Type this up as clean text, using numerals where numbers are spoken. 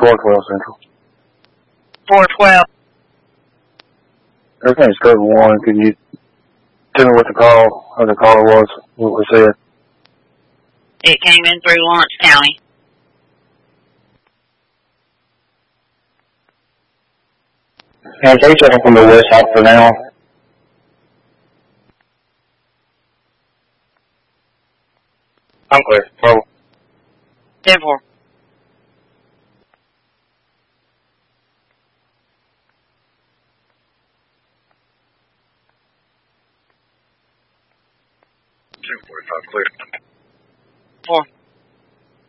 412 Central. 412. Everything's code 1. Could you tell me what the call or the caller was? What was said? It came in through Lawrence County. And take checking from the west side for now. I'm clear. Trouble. 10-4. Clear. 4.